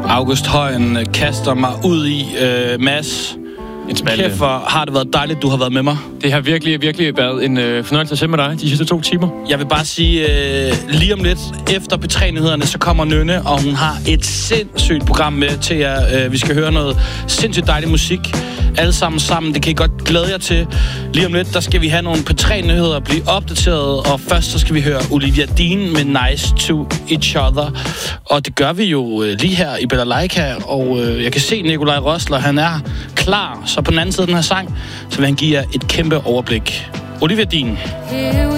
August Højen kaster mig ud i. Mads, kæft, hvor har det været dejligt, du har været med mig. Det har virkelig, virkelig været en fornøjelse at se med dig de sidste 2 timer. Jeg vil bare sige, lige om lidt efter P3-nyhederne, så kommer Nynne, og hun har et sindssygt program med til jer. Vi skal høre noget sindssygt dejlig musik. Alle sammen. Det kan I godt glæde jer til. Lige om lidt, der skal vi have nogle P3-nyheder, blive opdateret. Og først så skal vi høre Olivia Dean med Nice to Each Other. Og det gør vi jo lige her i Balalaika. Og jeg kan se Nikolaj Rosler, han er klar. Så på den anden side af den her sang, så vil han give jer et kæmpe overblik. Olivia Dean.